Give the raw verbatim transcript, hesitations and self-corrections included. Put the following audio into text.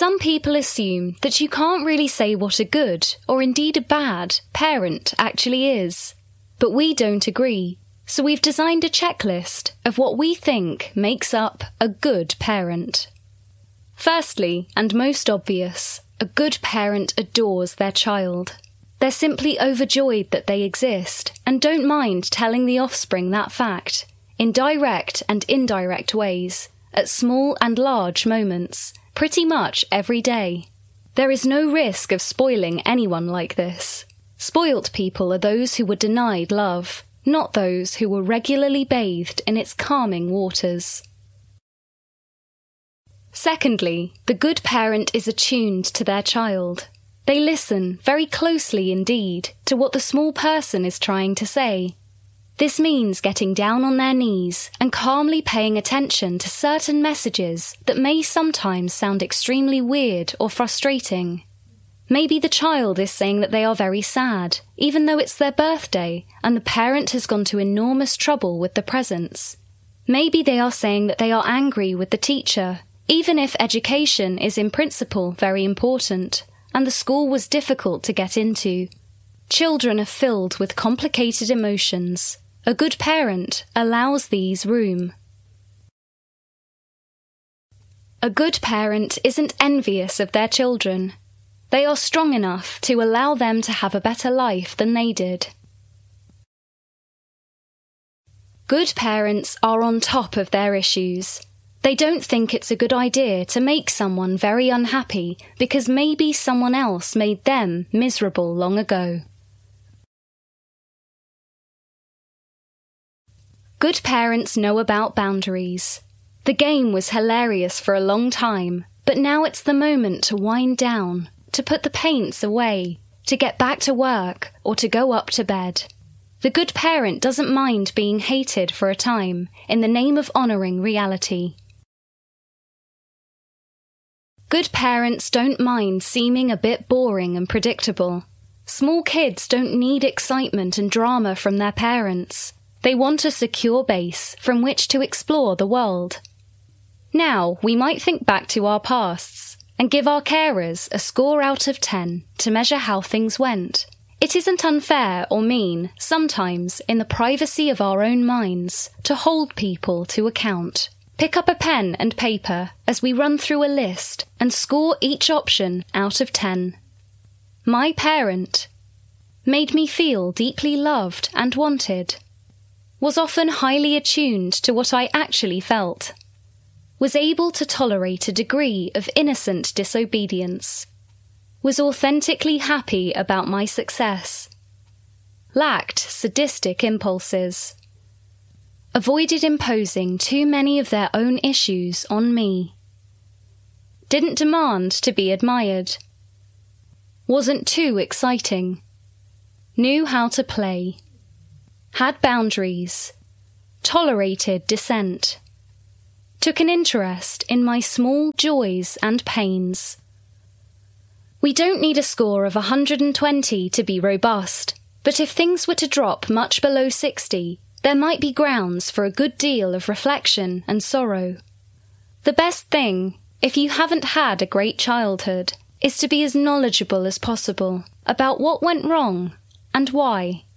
Some people assume that you can't really say what a good, or indeed a bad, parent actually is. But we don't agree, so we've designed a checklist of what we think makes up a good parent. Firstly, and most obvious, a good parent adores their child. They're simply overjoyed that they exist and don't mind telling the offspring that fact, in direct and indirect ways, at small and large moments, pretty much every day. There is no risk of spoiling anyone like this. Spoilt people are those who were denied love, not those who were regularly bathed in its calming waters. Secondly, the good parent is attuned to their child. They listen very closely indeed to what the small person is trying to say. This means getting down on their knees and calmly paying attention to certain messages that may sometimes sound extremely weird or frustrating. Maybe the child is saying that they are very sad, even though it's their birthday and the parent has gone to enormous trouble with the presents. Maybe they are saying that they are angry with the teacher, even if education is in principle very important and the school was difficult to get into. Children are filled with complicated emotions. A good parent allows these room. A good parent isn't envious of their children. They are strong enough to allow them to have a better life than they did. Good parents are on top of their issues. They don't think it's a good idea to make someone very unhappy because maybe someone else made them miserable long ago. Good parents know about boundaries. The game was hilarious for a long time, but now it's the moment to wind down, to put the paints away, to get back to work, or to go up to bed. The good parent doesn't mind being hated for a time in the name of honouring reality. Good parents don't mind seeming a bit boring and predictable. Small kids don't need excitement and drama from their parents. They want a secure base from which to explore the world. Now, we might think back to our pasts and give our carers a score out of ten to measure how things went. It isn't unfair or mean, sometimes, in the privacy of our own minds, to hold people to account. Pick up a pen and paper as we run through a list and score each option out of ten. My parent made me feel deeply loved and wanted. Was often highly attuned to what I actually felt. Was able to tolerate a degree of innocent disobedience. Was authentically happy about my success. Lacked sadistic impulses. Avoided imposing too many of their own issues on me. Didn't demand to be admired. Wasn't too exciting. Knew how to play. Had boundaries. Tolerated dissent. Took an interest in my small joys and pains. We don't need a score of one hundred twenty to be robust, but if things were to drop much below sixty, there might be grounds for a good deal of reflection and sorrow. The best thing, if you haven't had a great childhood, is to be as knowledgeable as possible about what went wrong and why.